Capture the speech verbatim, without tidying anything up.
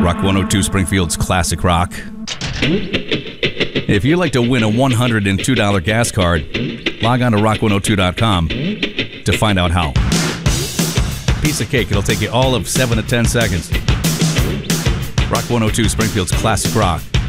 Rock one oh two Springfield's Classic Rock. If you'd like to win a one hundred two dollars gas card, log on to rock one oh two dot com to find out how. Piece of cake. It'll take you all of seven to ten seconds. Rock one oh two Springfield's Classic Rock.